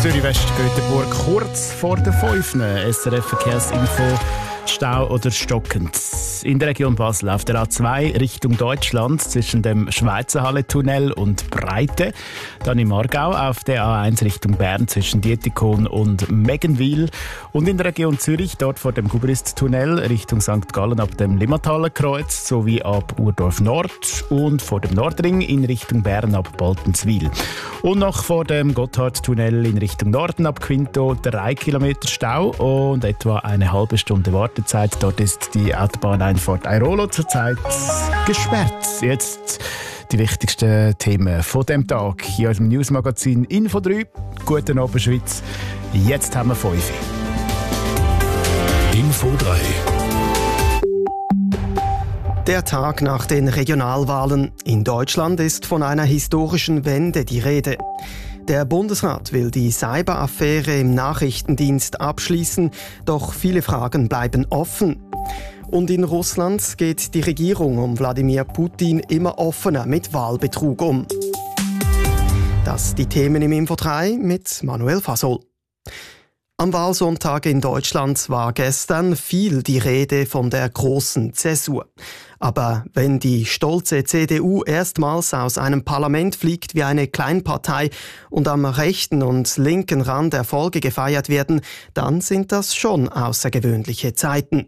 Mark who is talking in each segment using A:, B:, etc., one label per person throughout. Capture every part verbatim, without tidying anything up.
A: Zürich-West-Göteborg kurz vor der fünf. S R F-Verkehrsinfo. Stau oder stockend. In der Region Basel auf der A zwei Richtung Deutschland zwischen dem Schweizerhalle-Tunnel und Breite. Dann im Aargau auf der A eins Richtung Bern zwischen Dietikon und Meggenwil. Und in der Region Zürich, dort vor dem Gubrist-Tunnel Richtung Sankt Gallen ab dem Limmathaler Kreuz sowie ab Urdorf Nord und vor dem Nordring in Richtung Bern ab Baltenswil. Und noch vor dem Gotthardtunnel in Richtung Norden ab Quinto drei Kilometer Stau und etwa eine halbe Stunde Wartezeit. Dort ist die Autobahneinfahrt Airolo zurzeit gesperrt. Jetzt die wichtigsten Themen von dem Tag hier aus dem Newsmagazin Info drei. Guten Abend, Schweiz. Jetzt haben wir fünf.
B: Info drei.
C: Der Tag nach den Regionalwahlen. In Deutschland ist von einer historischen Wende die Rede. Der Bundesrat will die Cyberaffäre im Nachrichtendienst abschließen, doch viele Fragen bleiben offen. Und in Russland geht die Regierung um Wladimir Putin immer offener mit Wahlbetrug um. Das die Themen im Info drei mit Manuel Fasol. Am Wahlsonntag in Deutschland war gestern viel die Rede von der großen Zäsur. Aber wenn die stolze C D U erstmals aus einem Parlament fliegt wie eine Kleinpartei und am rechten und linken Rand Erfolge gefeiert werden, dann sind das schon außergewöhnliche Zeiten.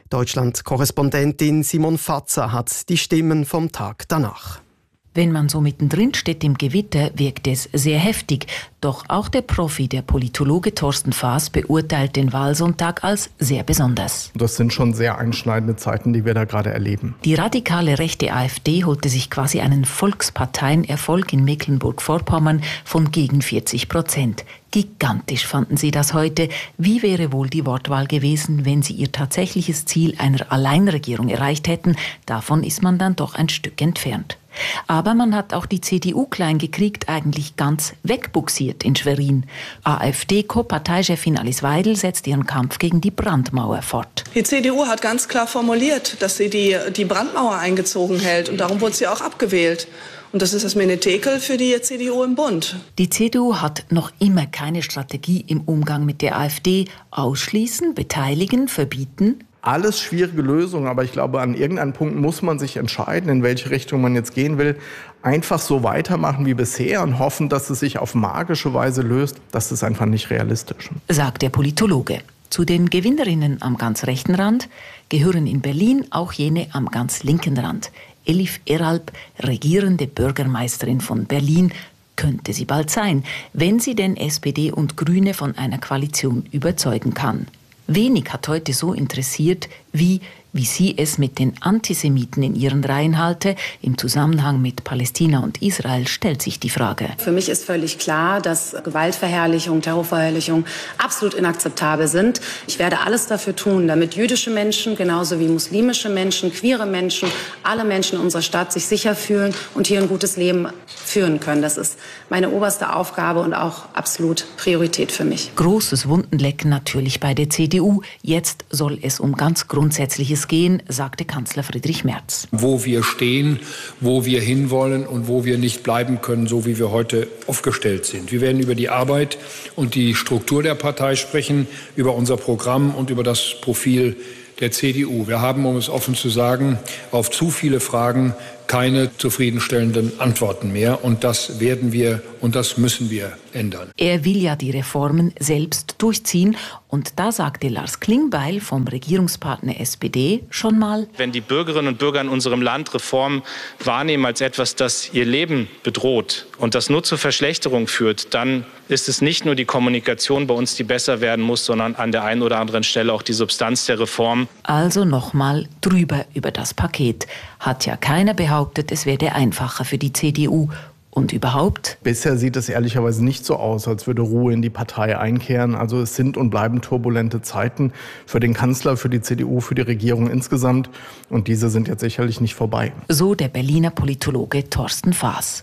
C: Deutschland-Korrespondentin Simon Fatzer hat die Stimmen vom Tag danach.
D: Wenn man so mittendrin steht im Gewitter, wirkt es sehr heftig. Doch auch der Profi, der Politologe Thorsten Faas, beurteilt den Wahlsonntag als sehr besonders.
E: Das sind schon sehr einschneidende Zeiten, die wir da gerade erleben.
D: Die radikale rechte AfD holte sich quasi einen Volksparteienerfolg in Mecklenburg-Vorpommern von gegen vierzig Prozent. Gigantisch fanden sie das heute. Wie wäre wohl die Wortwahl gewesen, wenn sie ihr tatsächliches Ziel einer Alleinregierung erreicht hätten? Davon ist man dann doch ein Stück entfernt. Aber man hat auch die C D U klein gekriegt, eigentlich ganz wegbuxiert in Schwerin. AfD-Co-Parteichefin Alice Weidel setzt ihren Kampf gegen die Brandmauer fort.
F: Die C D U hat ganz klar formuliert, dass sie die, die Brandmauer eingezogen hält. Und darum wurde sie auch abgewählt. Und das ist das Menetekel für die C D U im Bund.
D: Die C D U hat noch immer keine Strategie im Umgang mit der AfD. Ausschließen, beteiligen, verbieten?
E: Alles schwierige Lösungen, aber ich glaube, an irgendeinem Punkt muss man sich entscheiden, in welche Richtung man jetzt gehen will. Einfach so weitermachen wie bisher und hoffen, dass es sich auf magische Weise löst, das ist einfach nicht realistisch.
D: Sagt der Politologe. Zu den Gewinnerinnen am ganz rechten Rand gehören in Berlin auch jene am ganz linken Rand. Elif Eralp, regierende Bürgermeisterin von Berlin, könnte sie bald sein, wenn sie denn S P D und Grüne von einer Koalition überzeugen kann. Wenig hat heute so interessiert, wie, wie sie es mit den Antisemiten in ihren Reihen halte. Im Zusammenhang mit Palästina und Israel stellt sich die Frage.
G: Für mich ist völlig klar, dass Gewaltverherrlichung, Terrorverherrlichung absolut inakzeptabel sind. Ich werde alles dafür tun, damit jüdische Menschen, genauso wie muslimische Menschen, queere Menschen, alle Menschen in unserer Stadt sich sicher fühlen und hier ein gutes Leben führen können. Das ist meine oberste Aufgabe und auch absolut Priorität für mich.
D: Großes Wundenlecken natürlich bei der C D U. Jetzt soll es um ganz Grundsätzliches gehen, sagte Kanzler Friedrich Merz.
H: Wo wir stehen, wo wir hinwollen und wo wir nicht bleiben können, so wie wir heute aufgestellt sind. Wir werden über die Arbeit und die Struktur der Partei sprechen, über unser Programm und über das Profil der C D U. Wir haben, um es offen zu sagen, auf zu viele Fragen keine zufriedenstellenden Antworten mehr. Und das werden wir und das müssen wir ändern.
D: Er will ja die Reformen selbst durchziehen. Und da sagte Lars Klingbeil vom Regierungspartner S P D schon mal:
I: Wenn die Bürgerinnen und Bürger in unserem Land Reformen wahrnehmen als etwas, das ihr Leben bedroht und das nur zur Verschlechterung führt, dann ist es nicht nur die Kommunikation bei uns, die besser werden muss, sondern an der einen oder anderen Stelle auch die Substanz der Reform.
D: Also nochmal drüber über das Paket. Hat ja keiner behauptet, es werde einfacher für die C D U. Und überhaupt?
E: Bisher sieht es ehrlicherweise nicht so aus, als würde Ruhe in die Partei einkehren. Also es sind und bleiben turbulente Zeiten für den Kanzler, für die C D U, für die Regierung insgesamt. Und diese sind jetzt sicherlich nicht vorbei.
D: So der Berliner Politologe Thorsten Faas.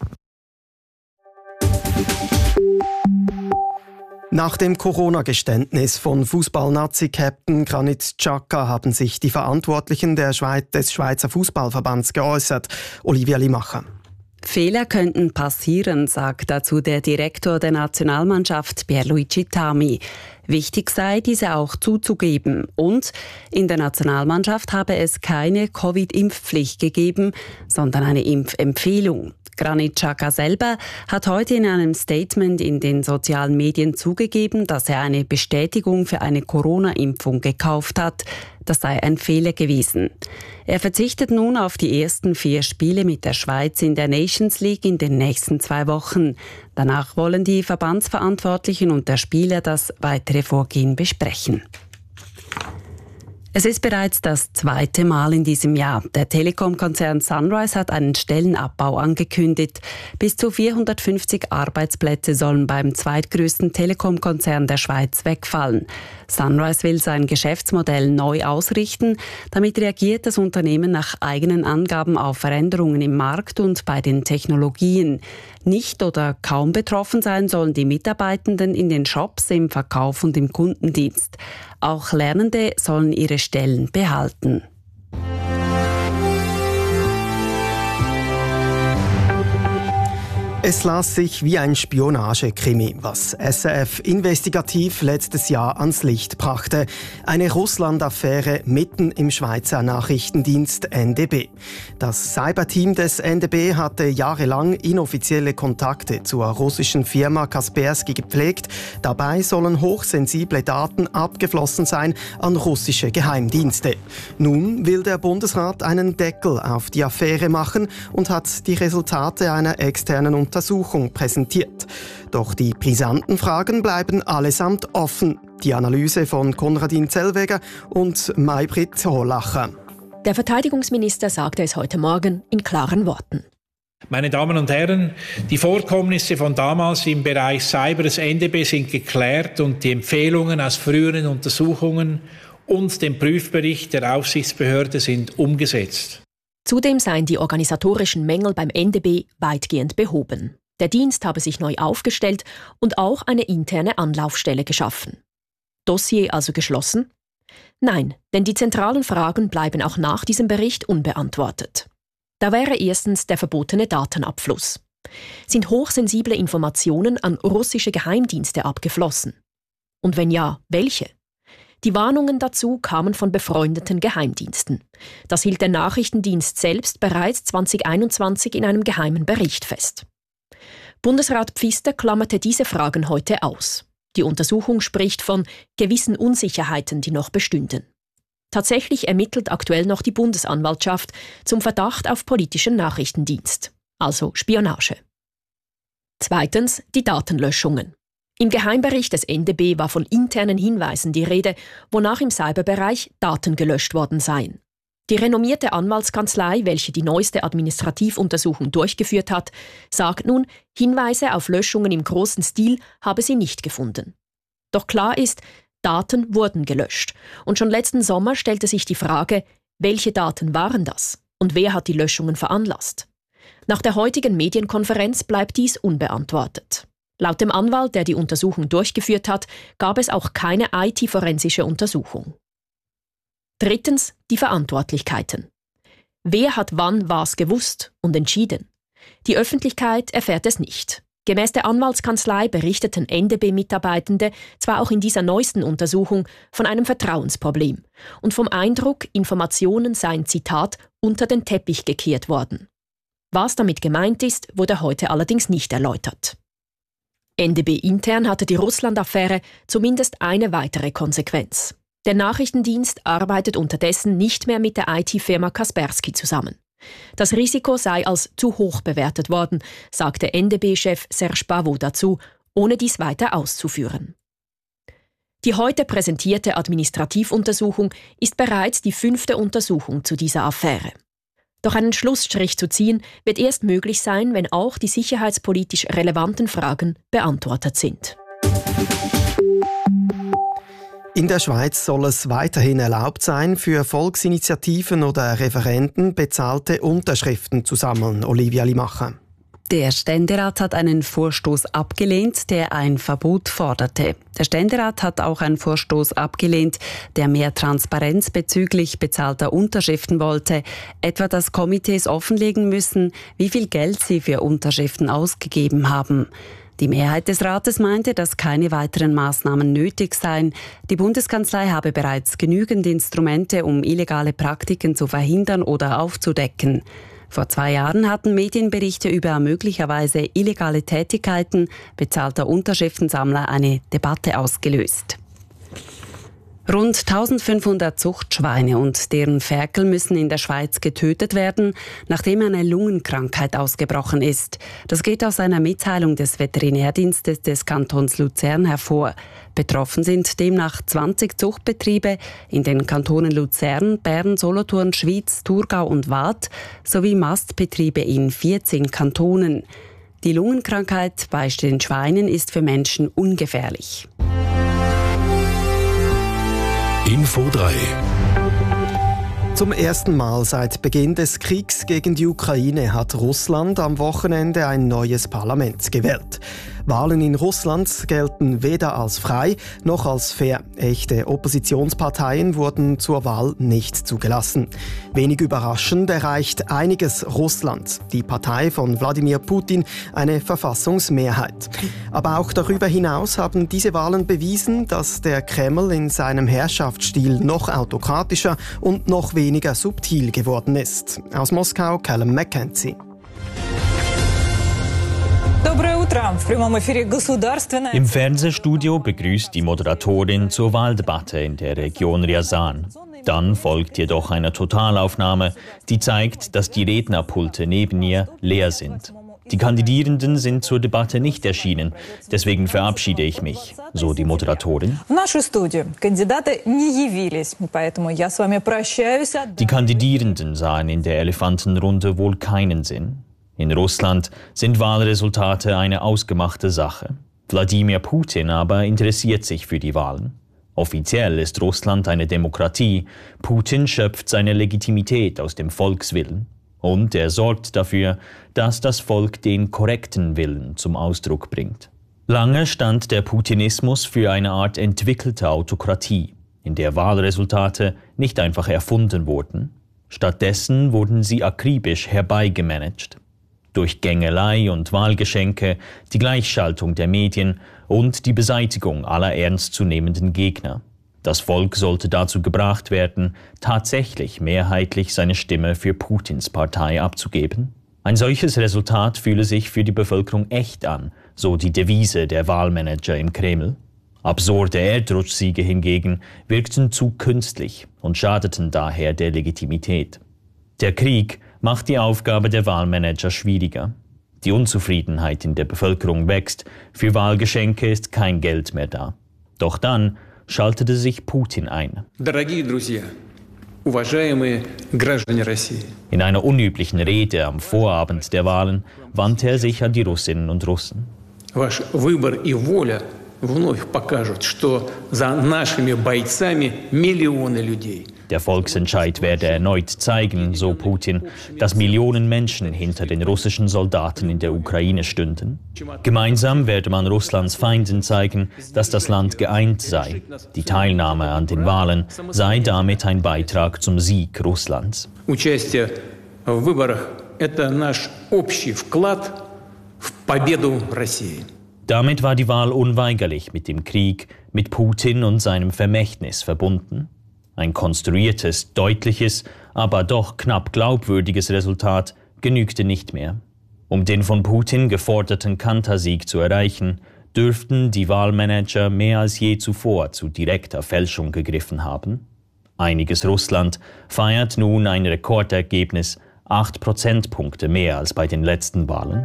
C: Nach dem Corona-Geständnis von Fußball-Nazi-Captain Granit Xhaka haben sich die Verantwortlichen der Schweiz, des Schweizer Fußballverbands geäußert. Olivia Limacher.
B: Fehler könnten passieren, sagt dazu der Direktor der Nationalmannschaft Pierluigi Tami. Wichtig sei, diese auch zuzugeben. Und in der Nationalmannschaft habe es keine Covid-Impfpflicht gegeben, sondern eine Impfempfehlung. Granit Xhaka selber hat heute in einem Statement in den sozialen Medien zugegeben, dass er eine Bestätigung für eine Corona-Impfung gekauft hat. Das sei ein Fehler gewesen. Er verzichtet nun auf die ersten vier Spiele mit der Schweiz in der Nations League in den nächsten zwei Wochen. Danach wollen die Verbandsverantwortlichen und der Spieler das weitere Vorgehen besprechen. Es ist bereits das zweite Mal in diesem Jahr. Der Telekom-Konzern Sunrise hat einen Stellenabbau angekündigt. Bis zu vierhundertfünfzig Arbeitsplätze sollen beim zweitgrößten Telekom-Konzern der Schweiz wegfallen. Sunrise will sein Geschäftsmodell neu ausrichten. Damit reagiert das Unternehmen nach eigenen Angaben auf Veränderungen im Markt und bei den Technologien. Nicht oder kaum betroffen sein sollen die Mitarbeitenden in den Shops, im Verkauf und im Kundendienst. Auch Lernende sollen ihre Stellen behalten.
C: Es las sich wie ein Spionagekrimi, was S R F investigativ letztes Jahr ans Licht brachte. Eine Russland-Affäre mitten im Schweizer Nachrichtendienst N D B. Das Cyberteam des N D B hatte jahrelang inoffizielle Kontakte zur russischen Firma Kaspersky gepflegt. Dabei sollen hochsensible Daten abgeflossen sein an russische Geheimdienste. Nun will der Bundesrat einen Deckel auf die Affäre machen und hat die Resultate einer externen Untersuchung Untersuchung präsentiert. Doch die brisanten Fragen bleiben allesamt offen. Die Analyse von Konradin Zellweger und Maybrit Hollacher.
J: Der Verteidigungsminister sagte es heute Morgen in klaren Worten.
K: Meine Damen und Herren, die Vorkommnisse von damals im Bereich Cyber des N D B sind geklärt und die Empfehlungen aus früheren Untersuchungen und dem Prüfbericht der Aufsichtsbehörde sind umgesetzt.
J: Zudem seien die organisatorischen Mängel beim N D B weitgehend behoben. Der Dienst habe sich neu aufgestellt und auch eine interne Anlaufstelle geschaffen. Dossier also geschlossen? Nein, denn die zentralen Fragen bleiben auch nach diesem Bericht unbeantwortet. Da wäre erstens der verbotene Datenabfluss. Sind hochsensible Informationen an russische Geheimdienste abgeflossen? Und wenn ja, welche? Die Warnungen dazu kamen von befreundeten Geheimdiensten. Das hielt der Nachrichtendienst selbst bereits zwanzig einundzwanzig in einem geheimen Bericht fest. Bundesrat Pfister klammerte diese Fragen heute aus. Die Untersuchung spricht von gewissen Unsicherheiten, die noch bestünden. Tatsächlich ermittelt aktuell noch die Bundesanwaltschaft zum Verdacht auf politischen Nachrichtendienst, also Spionage. Zweitens die Datenlöschungen. Im Geheimbericht des N D B war von internen Hinweisen die Rede, wonach im Cyberbereich Daten gelöscht worden seien. Die renommierte Anwaltskanzlei, welche die neueste Administrativuntersuchung durchgeführt hat, sagt nun, Hinweise auf Löschungen im großen Stil habe sie nicht gefunden. Doch klar ist, Daten wurden gelöscht. Und schon letzten Sommer stellte sich die Frage, welche Daten waren das und wer hat die Löschungen veranlasst? Nach der heutigen Medienkonferenz bleibt dies unbeantwortet. Laut dem Anwalt, der die Untersuchung durchgeführt hat, gab es auch keine I T-forensische Untersuchung. Drittens die Verantwortlichkeiten. Wer hat wann was gewusst und entschieden? Die Öffentlichkeit erfährt es nicht. Gemäß der Anwaltskanzlei berichteten N D B-Mitarbeitende zwar auch in dieser neuesten Untersuchung von einem Vertrauensproblem und vom Eindruck, Informationen seien, Zitat, unter den Teppich gekehrt worden. Was damit gemeint ist, wurde heute allerdings nicht erläutert. N D B intern hatte die Russland-Affäre zumindest eine weitere Konsequenz. Der Nachrichtendienst arbeitet unterdessen nicht mehr mit der I T-Firma Kaspersky zusammen. Das Risiko sei als zu hoch bewertet worden, sagte N D B-Chef Serge Pavot dazu, ohne dies weiter auszuführen. Die heute präsentierte Administrativuntersuchung ist bereits die fünfte Untersuchung zu dieser Affäre. Doch einen Schlussstrich zu ziehen, wird erst möglich sein, wenn auch die sicherheitspolitisch relevanten Fragen beantwortet sind.
C: In der Schweiz soll es weiterhin erlaubt sein, für Volksinitiativen oder Referenden bezahlte Unterschriften zu sammeln. Olivia Limacher.
B: Der Ständerat hat einen Vorstoß abgelehnt, der ein Verbot forderte. Der Ständerat hat auch einen Vorstoß abgelehnt, der mehr Transparenz bezüglich bezahlter Unterschriften wollte, etwa dass Komitees offenlegen müssen, wie viel Geld sie für Unterschriften ausgegeben haben. Die Mehrheit des Rates meinte, dass keine weiteren Maßnahmen nötig seien. Die Bundeskanzlei habe bereits genügend Instrumente, um illegale Praktiken zu verhindern oder aufzudecken. Vor zwei Jahren hatten Medienberichte über möglicherweise illegale Tätigkeiten bezahlter Unterschriftensammler eine Debatte ausgelöst. Rund eintausendfünfhundert Zuchtschweine und deren Ferkel müssen in der Schweiz getötet werden, nachdem eine Lungenkrankheit ausgebrochen ist. Das geht aus einer Mitteilung des Veterinärdienstes des Kantons Luzern hervor. Betroffen sind demnach zwanzig Zuchtbetriebe in den Kantonen Luzern, Bern, Solothurn, Schwyz, Thurgau und Waadt sowie Mastbetriebe in vierzehn Kantonen. Die Lungenkrankheit bei den Schweinen ist für Menschen ungefährlich.
L: Info drei.
C: Zum ersten Mal seit Beginn des Kriegs gegen die Ukraine hat Russland am Wochenende ein neues Parlament gewählt. Wahlen in Russland gelten weder als frei noch als fair. Echte Oppositionsparteien wurden zur Wahl nicht zugelassen. Wenig überraschend erreicht einiges Russland, die Partei von Wladimir Putin, eine Verfassungsmehrheit. Aber auch darüber hinaus haben diese Wahlen bewiesen, dass der Kreml in seinem Herrschaftsstil noch autokratischer und noch weniger subtil geworden ist. Aus Moskau, Callum McKenzie.
M: Im Fernsehstudio begrüßt die Moderatorin zur Wahldebatte in der Region Ryazan. Dann folgt jedoch eine Totalaufnahme, die zeigt, dass die Rednerpulte neben ihr leer sind. Die Kandidierenden sind zur Debatte nicht erschienen, deswegen verabschiede ich mich, so die Moderatorin. Die Kandidierenden sahen in der Elefantenrunde wohl keinen Sinn. In Russland sind Wahlresultate eine ausgemachte Sache. Wladimir Putin aber interessiert sich für die Wahlen. Offiziell ist Russland eine Demokratie. Putin schöpft seine Legitimität aus dem Volkswillen. Und er sorgt dafür, dass das Volk den korrekten Willen zum Ausdruck bringt. Lange stand der Putinismus für eine Art entwickelte Autokratie, in der Wahlresultate nicht einfach erfunden wurden. Stattdessen wurden sie akribisch herbeigemanagt. Durch Gängelei und Wahlgeschenke, die Gleichschaltung der Medien und die Beseitigung aller ernstzunehmenden Gegner. Das Volk sollte dazu gebracht werden, tatsächlich mehrheitlich seine Stimme für Putins Partei abzugeben. Ein solches Resultat fühle sich für die Bevölkerung echt an, so die Devise der Wahlmanager im Kreml. Absurde Erdrutschsiege hingegen wirkten zu künstlich und schadeten daher der Legitimität. Der Krieg macht die Aufgabe der Wahlmanager schwieriger. Die Unzufriedenheit in der Bevölkerung wächst, für Wahlgeschenke ist kein Geld mehr da. Doch dann schaltete sich Putin ein. In einer unüblichen Rede am Vorabend der Wahlen wandte er sich an die Russinnen und Russen.
N: Ваш выбор и воля вновь покажут, что за нашими бойцами миллионы людей.
M: Der Volksentscheid werde erneut zeigen, so Putin, dass Millionen Menschen hinter den russischen Soldaten in der Ukraine stünden. Gemeinsam werde man Russlands Feinden zeigen, dass das Land geeint sei. Die Teilnahme an den Wahlen sei damit ein Beitrag zum Sieg Russlands.
N: Участие в выборах – это наш общий вклад в победу России.
M: Damit war die Wahl unweigerlich mit dem Krieg, mit Putin und seinem Vermächtnis verbunden. Ein konstruiertes, deutliches, aber doch knapp glaubwürdiges Resultat genügte nicht mehr. Um den von Putin geforderten Kantersieg zu erreichen, dürften die Wahlmanager mehr als je zuvor zu direkter Fälschung gegriffen haben. Einiges Russland feiert nun ein Rekordergebnis, acht Prozentpunkte mehr als bei den letzten Wahlen.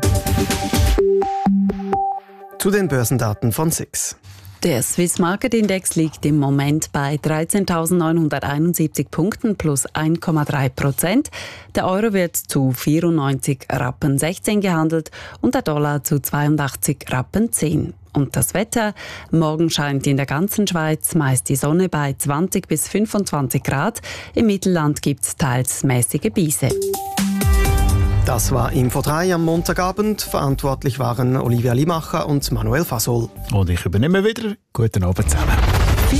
C: Zu den Börsendaten von S I X.
B: Der Swiss Market Index liegt im Moment bei dreizehntausendneunhunderteinundsiebzig Punkten plus eins Komma drei Prozent. Der Euro wird zu vierundneunzig Rappen sechzehn gehandelt und der Dollar zu zweiundachtzig Rappen zehn. Und das Wetter? Morgen scheint in der ganzen Schweiz meist die Sonne bei zwanzig bis fünfundzwanzig Grad. Im Mittelland gibt es teils mäßige Biese.
C: Das war Info drei am Montagabend. Verantwortlich waren Olivia Limacher und Manuel Fasol.
A: Und ich übernehme wieder. Guten Abend zusammen.